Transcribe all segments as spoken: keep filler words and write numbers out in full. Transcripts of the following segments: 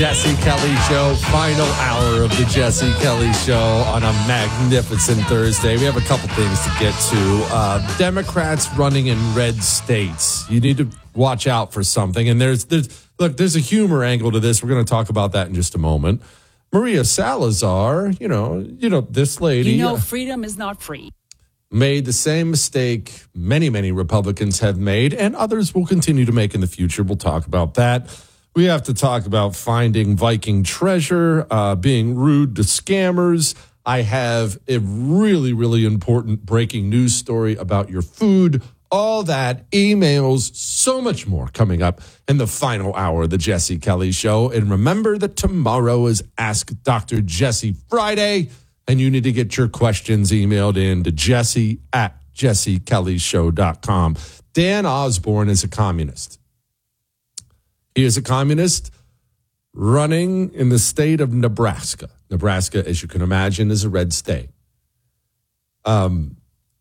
Jesse Kelly Show, final hour of the Jesse Kelly Show on a magnificent Thursday. We have a couple things to get to. Uh, Democrats running in red states. You need to watch out for something. And there's, there's, look, there's a humor angle to this. We're going to talk about that in just a moment. Maria Salazar, you know, you know, this lady. You know, freedom is not free. Made the same mistake many, many Republicans have made, and others will continue to make in the future. We'll talk about that. We have to talk about finding Viking treasure, uh, being rude to scammers. I have a really, really important breaking news story about your food. All that, emails, so much more coming up in the final hour of the Jesse Kelly Show. And remember that tomorrow is Ask Doctor Jesse Friday, and you need to get your questions emailed in to Jesse at jesse kelly show dot com. Dan Osborne is a communist. He is a communist running in the state of Nebraska. Nebraska, as you can imagine, is a red state. Um,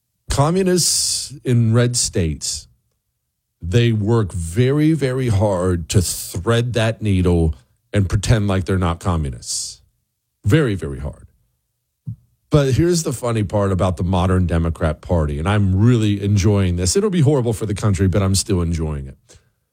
communists in red states, they work very, very hard to thread that needle and pretend like they're not communists. Very, very hard. But here's the funny part about the modern Democrat Party, and I'm really enjoying this. It'll be horrible for the country, but I'm still enjoying it.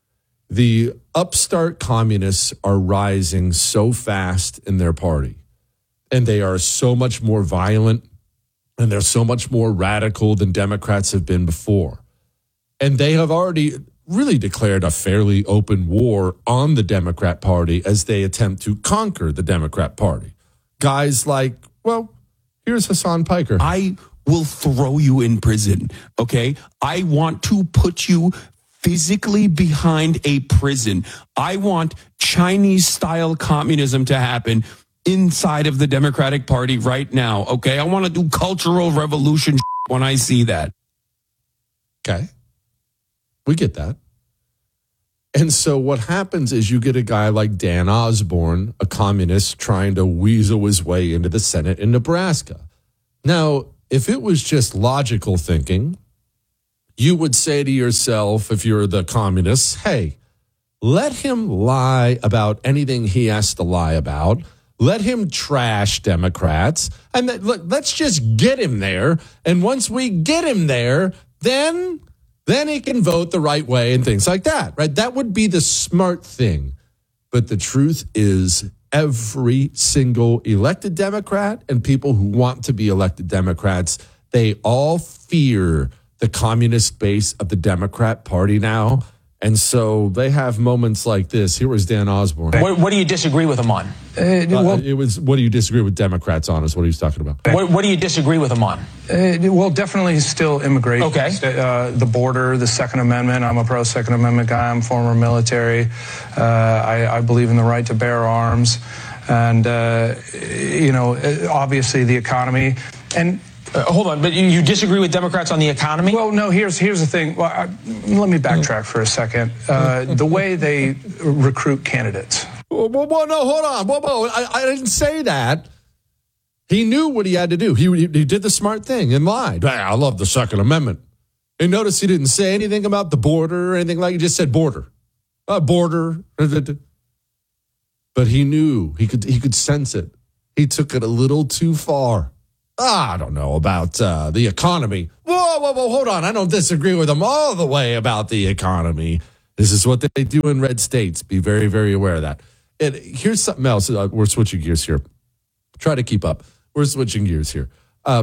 The upstart communists are rising so fast in their party, and they are so much more violent, and they're so much more radical than Democrats have been before. And they have already really declared a fairly open war on the Democrat Party as they attempt to conquer the Democrat Party. Guys like, well, here's Hassan Piker. I will throw you in prison, okay? I want to put you physically behind a prison. I want Chinese-style communism to happen inside of the Democratic Party right now, okay? I want to do cultural revolution when I see that. Okay. We get that. And so what happens is you get a guy like Dan Osborne, a communist, trying to weasel his way into the Senate in Nebraska. Now, if it was just logical thinking, you would say to yourself, if you're the communists, hey, let him lie about anything he has to lie about. Let him trash Democrats. And th- let's just get him there. And once we get him there, then, then he can vote the right way and things like that, right? That would be the smart thing. But the truth is every single elected Democrat and people who want to be elected Democrats, they all fear the communist base of the Democrat Party now. And so they have moments like this. Here was Dan Osborne. What, what do you disagree with him on? Uh, well, it was, what do you disagree with Democrats on is what he was talking about. What, what do you disagree with him on? Uh, well, definitely still immigration. Okay. Uh, the border, the Second Amendment. I'm a pro-Second Amendment guy. I'm former military. Uh, I, I believe in the right to bear arms. And, uh, you know, obviously the economy. And Uh, hold on, but you, you disagree with Democrats on the economy? Well, no, here's here's the thing. Well, I, let me backtrack for a second. Uh, the way they recruit candidates. Whoa, whoa, whoa, no, hold on. Whoa, whoa. I, I didn't say that. He knew what he had to do. He, he, he did the smart thing and lied. I love the Second Amendment. And notice he didn't say anything about the border or anything like. He just said border. Uh, border. But he knew. He could, he could sense it. He took it a little too far. I don't know about uh, the economy. Whoa, whoa, whoa, hold on. I don't disagree with them all the way about the economy. This is what they do in red states. Be very, very aware of that. And here's something else. Uh, we're switching gears here. Try to keep up. We're switching gears here. Uh,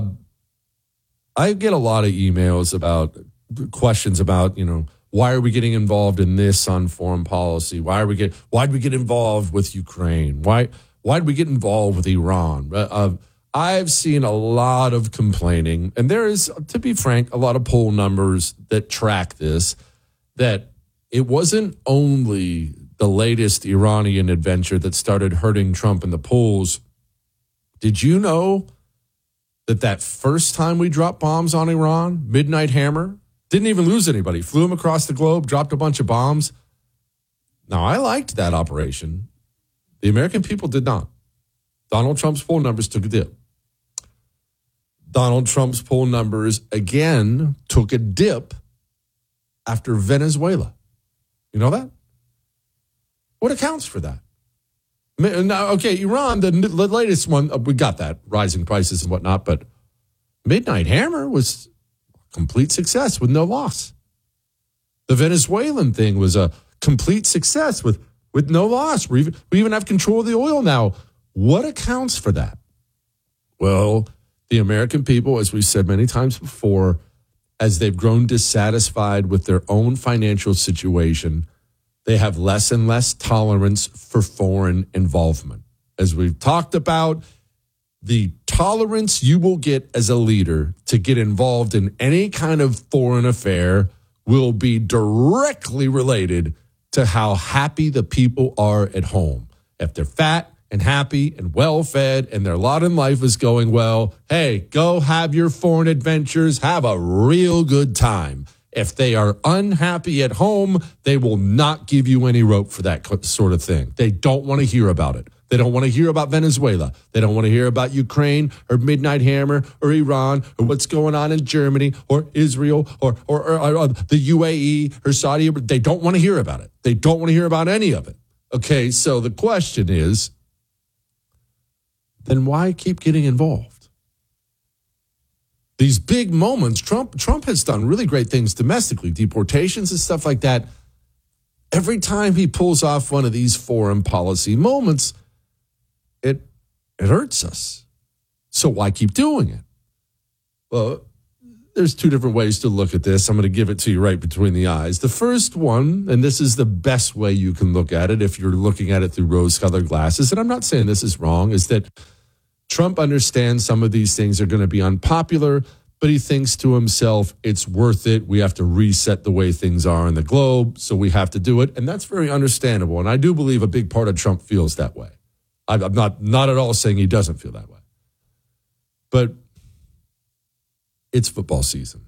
I get a lot of emails about questions about, you know, why are we getting involved in this on foreign policy? Why are we get? Why did we get involved with Ukraine? Why? Why did we get involved with Iran? Uh, I've seen a lot of complaining, and there is, to be frank, a lot of poll numbers that track this, that it wasn't only the latest Iranian adventure that started hurting Trump in the polls. Did you know that that first time we dropped bombs on Iran, Midnight Hammer, didn't even lose anybody, flew them across the globe, dropped a bunch of bombs? Now, I liked that operation. The American people did not. Donald Trump's poll numbers took a dip. Donald Trump's poll numbers, again, took a dip after Venezuela. You know that? What accounts for that? Now, okay, Iran, the, the latest one, uh, we got that, rising prices and whatnot, but Midnight Hammer was a complete success with no loss. The Venezuelan thing was a complete success with, with no loss. We even, we even have control of the oil now. What accounts for that? Well, the American people, as we've said many times before, as they've grown dissatisfied with their own financial situation, they have less and less tolerance for foreign involvement. As we've talked about, the tolerance you will get as a leader to get involved in any kind of foreign affair will be directly related to how happy the people are at home. If they're fat and happy and well-fed and their lot in life is going well, hey, go have your foreign adventures, have a real good time. If they are unhappy at home, they will not give you any rope for that sort of thing. They don't want to hear about it. They don't want to hear about Venezuela. They don't want to hear about Ukraine or Midnight Hammer or Iran or what's going on in Germany or Israel or, or, or, or the U A E or Saudi. They don't want to hear about it. They don't want to hear about any of it. Okay, so the question is, then why keep getting involved? These big moments, Trump Trump has done really great things domestically, deportations and stuff like that. Every time he pulls off one of these foreign policy moments, it it hurts us. So why keep doing it? Well, there's two different ways to look at this. I'm going to give it to you right between the eyes. The first one, and this is the best way you can look at it if you're looking at it through rose-colored glasses, and I'm not saying this is wrong, is that Trump understands some of these things are going to be unpopular, but he thinks to himself, it's worth it. We have to reset the way things are in the globe, so we have to do it. And that's very understandable. And I do believe a big part of Trump feels that way. I'm not, not at all saying he doesn't feel that way. But it's football season.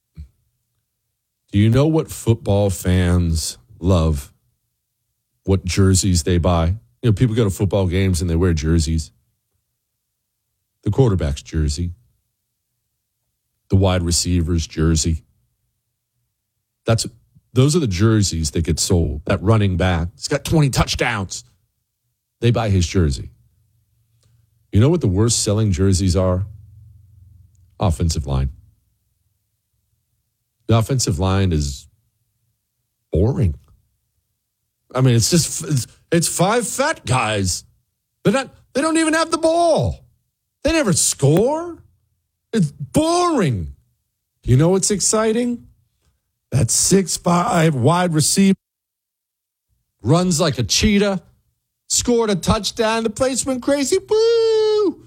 Do you know what football fans love? What jerseys they buy? You know, people go to football games and they wear jerseys. The quarterback's jersey, the wide receiver's jersey. That's those are the jerseys that get sold. That running back, he's got twenty touchdowns. They buy his jersey. You know what the worst selling jerseys are? Offensive line. The offensive line is boring. I mean, it's just it's, it's five fat guys. They're not. They don't even have the ball. They never score. It's boring. You know what's exciting? That six five wide receiver runs like a cheetah, scored a touchdown, the place went crazy. Woo!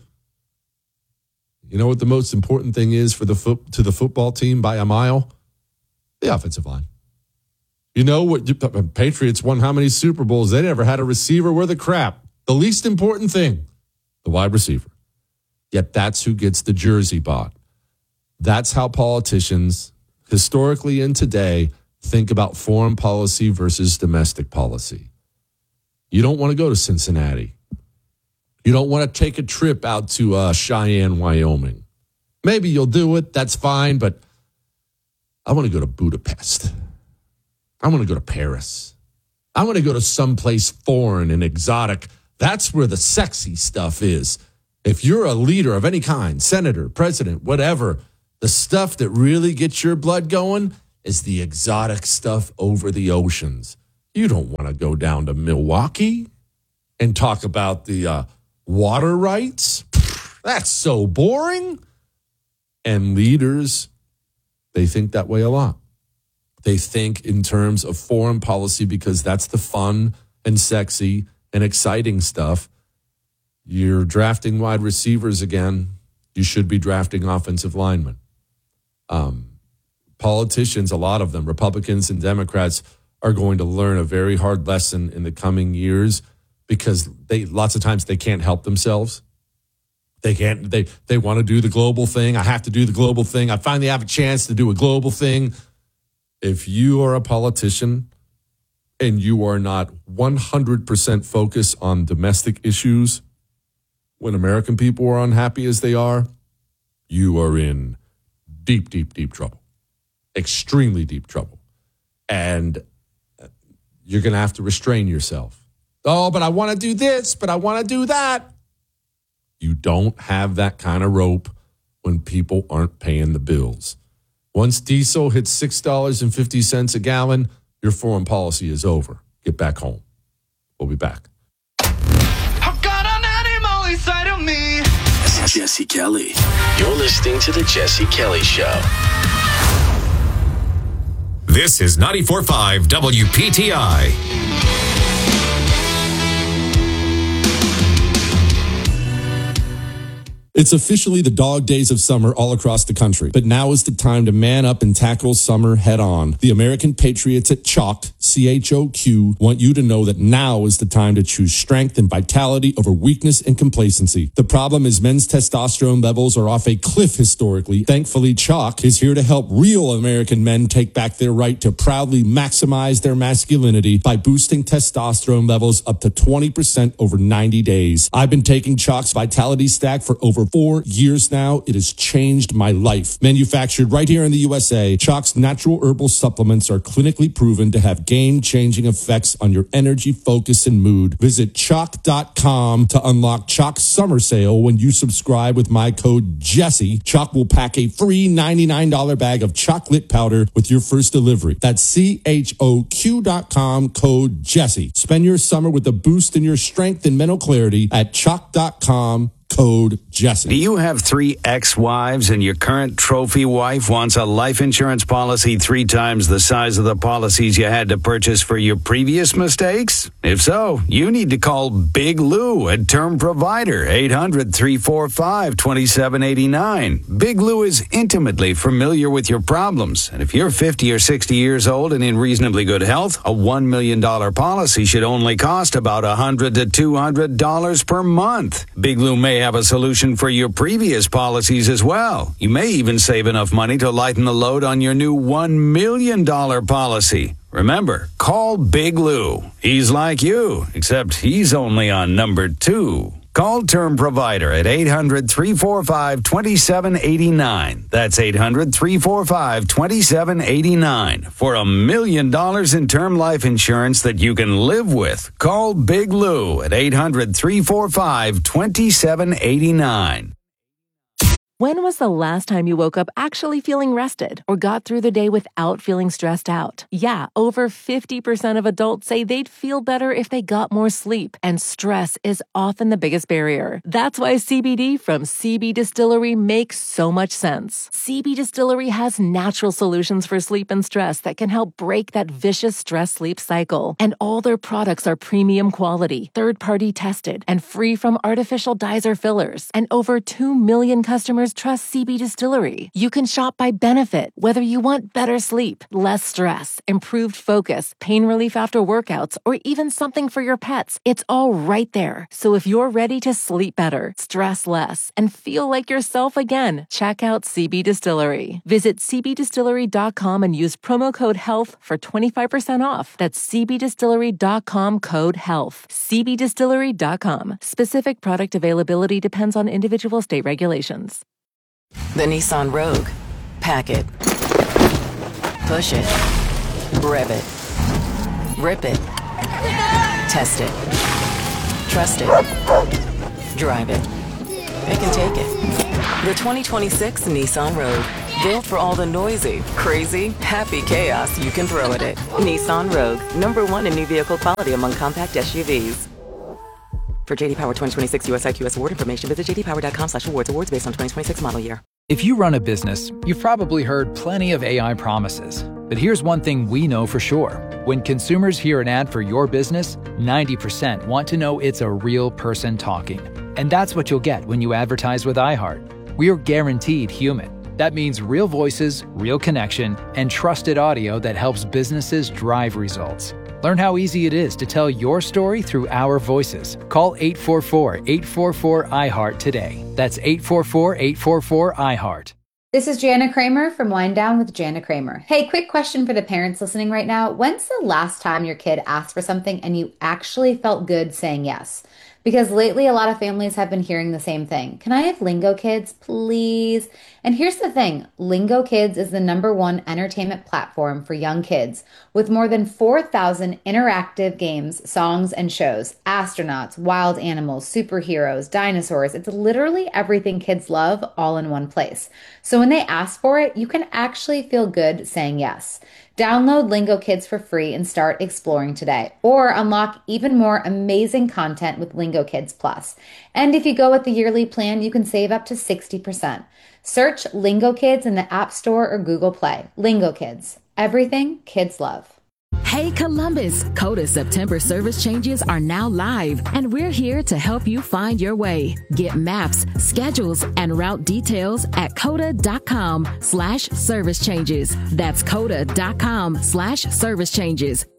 You know what the most important thing is for the foot to the football team by a mile? The offensive line. You know what? Patriots won how many Super Bowls? They never had a receiver worth a crap. The least important thing, the wide receiver. Yet that's who gets the jersey bought. That's how politicians, historically and today, think about foreign policy versus domestic policy. You don't want to go to Cincinnati. You don't want to take a trip out to uh, Cheyenne, Wyoming. Maybe you'll do it. That's fine. But I want to go to Budapest. I want to go to Paris. I want to go to someplace foreign and exotic. That's where the sexy stuff is. If you're a leader of any kind, senator, president, whatever, the stuff that really gets your blood going is the exotic stuff over the oceans. You don't want to go down to Milwaukee and talk about the uh, water rights. That's so boring. And leaders, they think that way a lot. They think in terms of foreign policy because that's the fun and sexy and exciting stuff. You're drafting wide receivers again. You should be drafting offensive linemen. Um, politicians, a lot of them, Republicans and Democrats, are going to learn a very hard lesson in the coming years because they lots of times they can't help themselves. They can't. They they want to do the global thing. I have to do the global thing. I finally have a chance to do a global thing. If you are a politician and you are not one hundred percent focused on domestic issues, when American people are unhappy as they are, you are in deep, deep, deep trouble. Extremely deep trouble. And you're going to have to restrain yourself. Oh, but I want to do this, but I want to do that. You don't have that kind of rope when people aren't paying the bills. Once diesel hits six dollars and fifty cents a gallon, your foreign policy is over. Get back home. We'll be back. I've got an animal inside of me. This is Jesse Kelly. You're listening to The Jesse Kelly Show. This is ninety-four point five W P T I. It's officially the dog days of summer all across the country, but now is the time to man up and tackle summer head on. The American Patriots at Choq, C H O Q, want you to know that now is the time to choose strength and vitality over weakness and complacency. The problem is men's testosterone levels are off a cliff historically. Thankfully, Choq is here to help real American men take back their right to proudly maximize their masculinity by boosting testosterone levels up to twenty percent over ninety days. I've been taking Choq's Vitality Stack for over four years now. It has changed my life. Manufactured right here in the U S A, Choq's natural herbal supplements are clinically proven to have game-changing effects on your energy, focus, and mood. Visit choq dot com to unlock Choq's summer sale. When you subscribe with my code Jesse, Choq will pack a free ninety-nine dollars bag of chocolate powder with your first delivery. That's C H O Q dot com, code Jesse. Spend your summer with a boost in your strength and mental clarity at choq dot com. Code Jesse. Do you have three ex-wives and your current trophy wife wants a life insurance policy three times the size of the policies you had to purchase for your previous mistakes? If so, you need to call Big Lou at Term Provider, eight hundred, three four five, two seven eight nine. Big Lou is intimately familiar with your problems, and if you're fifty or sixty years old and in reasonably good health, a one million dollars policy should only cost about one hundred to two hundred dollars per month. Big Lou may have a solution for your previous policies as well. You may even save enough money to lighten the load on your new one million dollars policy. Remember, call Big Lou. He's like you, except he's only on number two. Call Term Provider at eight hundred, three four five, two seven eight nine. That's eight hundred, three four five, two seven eight nine. For a million dollars in term life insurance that you can live with. Call Big Lou at eight hundred, three four five, two seven eight nine. When was the last time you woke up actually feeling rested or got through the day without feeling stressed out? Yeah, over fifty percent of adults say they'd feel better if they got more sleep, and stress is often the biggest barrier. That's why C B D from C B Distillery makes so much sense. C B Distillery has natural solutions for sleep and stress that can help break that vicious stress-sleep cycle. And all their products are premium quality, third-party tested, and free from artificial dyes or fillers. And over two million customers trust C B Distillery. You can shop by benefit, whether you want better sleep, less stress, improved focus, pain relief after workouts, or even something for your pets. It's all right there. So if you're ready to sleep better, stress less, and feel like yourself again, check out C B Distillery. Visit c b distillery dot com and use promo code HEALTH for twenty-five percent off. That's c b distillery dot com, code HEALTH. c b distillery dot com. Specific product availability depends on individual state regulations. The Nissan Rogue. Pack it. Push it. Rev it. Rip it. Test it. Trust it. Drive it. It can take it. The twenty twenty-six Nissan Rogue. Built for all the noisy, crazy, happy chaos you can throw at it. Nissan Rogue. Number one in new vehicle quality among compact S U Vs. For J D Power twenty twenty-six U S I Q S award information, visit j d power dot com slash awards. Awards based on twenty twenty-six model year. If you run a business, you've probably heard plenty of A I promises. But here's one thing we know for sure. When consumers hear an ad for your business, ninety percent want to know it's a real person talking. And that's what you'll get when you advertise with iHeart. We're guaranteed human. That means real voices, real connection, and trusted audio that helps businesses drive results. Learn how easy it is to tell your story through our voices. Call eight four four, eight four four, I heart today. That's eight four four, eight four four, I heart. This is Jana Kramer from Wind Down with Jana Kramer. Hey, quick question for the parents listening right now. When's the last time your kid asked for something and you actually felt good saying yes? Because lately a lot of families have been hearing the same thing. Can I have Lingo Kids, please? And here's the thing, Lingo Kids is the number one entertainment platform for young kids with more than four thousand interactive games, songs, and shows. Astronauts, wild animals, superheroes, dinosaurs. It's literally everything kids love all in one place. So when they ask for it, you can actually feel good saying yes. Download Lingo Kids for free and start exploring today, or unlock even more amazing content with Lingo Kids Plus. And if you go with the yearly plan, you can save up to sixty percent. Search Lingo Kids in the App Store or Google Play. Lingo Kids, everything kids love. Hey Columbus, Coda September service changes are now live, and we're here to help you find your way. Get maps, schedules, and route details at coda.com slash service changes. That's coda.com slash service changes.